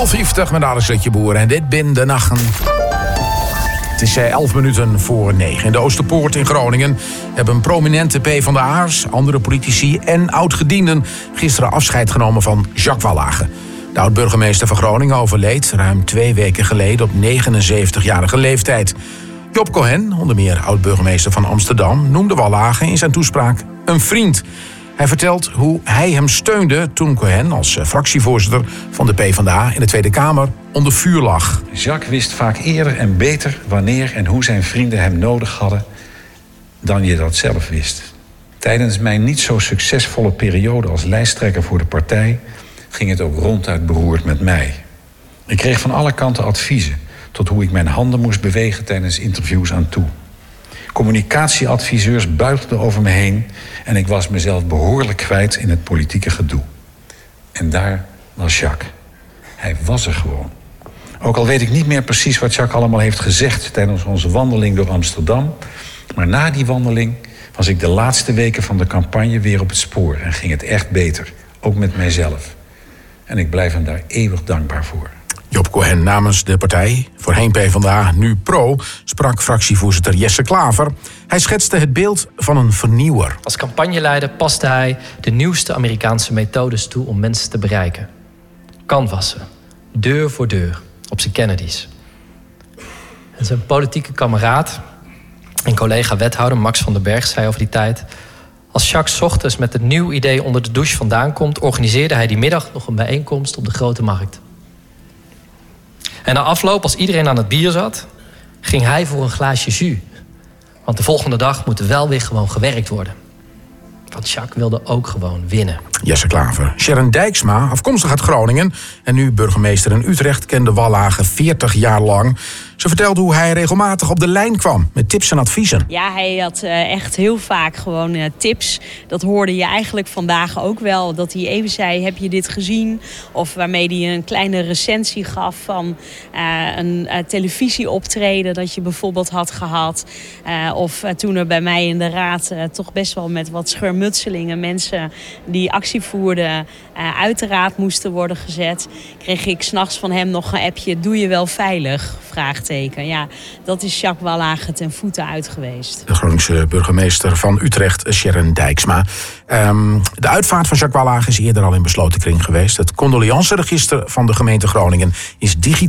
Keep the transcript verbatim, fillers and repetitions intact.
half vijftig met Alex Boer en dit bin de nachten. Het is elf minuten voor negen. In de Oosterpoort in Groningen hebben prominente PvdA'ers, andere politici en oud-gedienden gisteren afscheid genomen van Jacques Wallage. De oud-burgemeester van Groningen overleed ruim twee weken geleden op negenenzeventigjarige leeftijd. Job Cohen, onder meer oud-burgemeester van Amsterdam, noemde Wallage in zijn toespraak een vriend. Hij vertelt hoe hij hem steunde toen Cohen als fractievoorzitter van de PvdA in de Tweede Kamer onder vuur lag. Jacques wist vaak eerder en beter wanneer en hoe zijn vrienden hem nodig hadden dan je dat zelf wist. Tijdens mijn niet zo succesvolle periode als lijsttrekker voor de partij ging het ook ronduit beroerd met mij. Ik kreeg van alle kanten adviezen tot hoe ik mijn handen moest bewegen tijdens interviews aan toe. Communicatieadviseurs buitelden over me heen en ik was mezelf behoorlijk kwijt in het politieke gedoe. En daar was Jacques. Hij was er gewoon. Ook al weet ik niet meer precies wat Jacques allemaal heeft gezegd tijdens onze wandeling door Amsterdam, maar na die wandeling was ik de laatste weken van de campagne weer op het spoor en ging het echt beter, ook met mijzelf. En ik blijf hem daar eeuwig dankbaar voor. Job Cohen namens de partij, voorheen PvdA, nu Pro, sprak fractievoorzitter Jesse Klaver. Hij schetste het beeld van een vernieuwer. Als campagneleider paste hij de nieuwste Amerikaanse methodes toe om mensen te bereiken. Canvassen, deur voor deur, op zijn Kennedy's. En zijn politieke kameraad en collega-wethouder Max van den Berg zei over die tijd: als Jacques 's ochtends met een nieuw idee onder de douche vandaan komt, organiseerde hij die middag nog een bijeenkomst op de Grote Markt. En na afloop, als iedereen aan het bier zat, ging hij voor een glaasje jus. Want de volgende dag moet er wel weer gewoon gewerkt worden. Want Jacques wilde ook gewoon winnen. Jesse Klaver. Sharon Dijksma, afkomstig uit Groningen en nu burgemeester in Utrecht, kende Wallage veertig jaar lang. Ze vertelde hoe hij regelmatig op de lijn kwam met tips en adviezen. Ja, hij had uh, echt heel vaak gewoon uh, tips. Dat hoorde je eigenlijk vandaag ook wel. Dat hij even zei, heb je dit gezien? Of waarmee hij een kleine recensie gaf van uh, een uh, televisieoptreden dat je bijvoorbeeld had gehad. Uh, of uh, toen er bij mij in de raad uh, toch best wel met wat schermutselingen mensen die actie voerden uh, uit de raad moesten worden gezet, kreeg ik 's nachts van hem nog een appje: doe je wel veilig? Vraagteken. Ja, dat is Jacques Wallage ten voeten uit geweest. De Groningse burgemeester van Utrecht, Sharon Dijksma. Um, de uitvaart van Jacques Wallage is eerder al in besloten kring geweest. Het condoleanceregister van de gemeente Groningen is digitaal